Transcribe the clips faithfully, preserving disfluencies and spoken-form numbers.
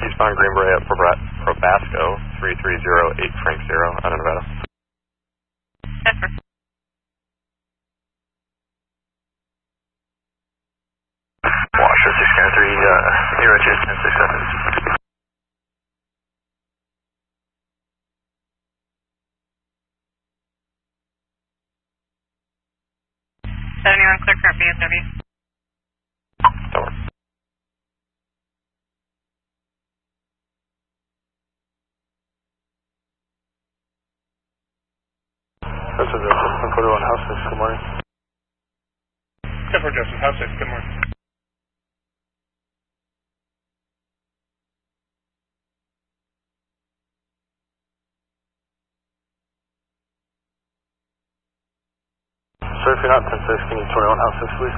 Eastbound Green Beret at Probasco, three three zero eight Frank zero, out of Nevada. Yes, sir. Washer six nine three, uh, zero two ten six seven. seventy-one clear current B S W. Door. This is one forty-one House six, good morning. ten four Joseph, House six, good morning. Sir, if you're not ten six, can you twenty-one House six, please?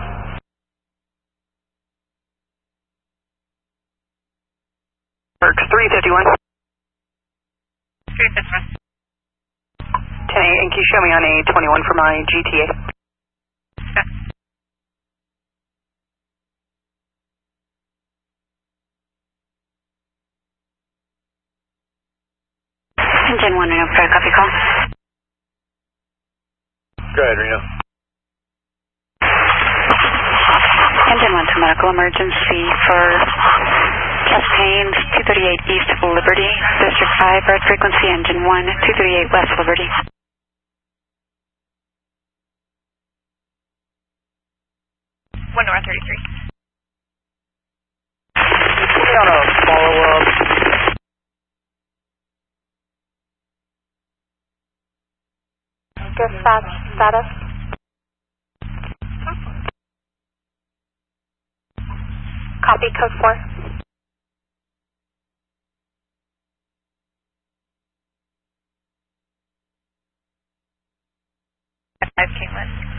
Works three fifty-one. three fifty-one. ten eight, and can you show me on a twenty-one for my G T A? Okay. Engine one, Reno, for a copy call. Go ahead, Reno. Engine one to medical emergency for chest pains, two thirty-eight East of Liberty, District five, red frequency, engine one, two thirty-eight West Liberty. one North thirty-three. On a follow-up. Dispatch status. Copy code four. five Caitlin.